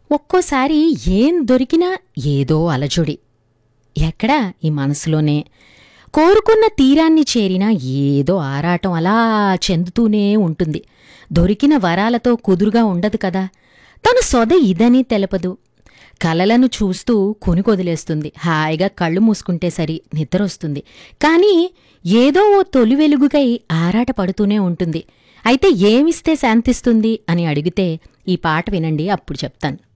ఒక్కోసారి ఏం దొరికినా ఏదో అలజడి. ఎక్కడా ఈ మనసులోనే. కోరుకున్న తీరాన్ని చేరినా ఏదో ఆరాటం అలా చెందుతూనే ఉంటుంది. దొరికిన వరాలతో కుదురుగా ఉండదు కదా. తన సొద ఇదని తెలపదు. కలలను చూస్తూ కొనికొదిలేస్తుంది. హాయిగా కళ్ళు మూసుకుంటే సరి నిద్రొస్తుంది. కాని ఏదో ఓ తొలి వెలుగుకై ఆరాట పడుతూనే ఉంటుంది. అయితే ఏమిస్తే శాంతిస్తుంది అని అడిగితే ఈ పాట వినండి, అప్పుడు చెప్తాను.